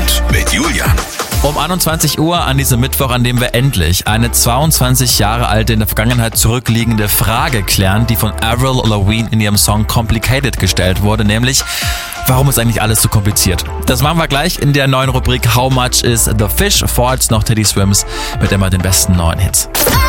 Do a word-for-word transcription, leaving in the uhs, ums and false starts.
Abend mit Julian. Um einundzwanzig Uhr an diesem Mittwoch, an dem wir endlich eine zweiundzwanzig Jahre alte, in der Vergangenheit zurückliegende Frage klären, die von Avril Lavigne in ihrem Song Complicated gestellt wurde, nämlich: Warum ist eigentlich alles so kompliziert? Das machen wir gleich in der neuen Rubrik How Much is the Fish? Vor jetzt noch Teddy Swims mit immer den besten neuen Hits.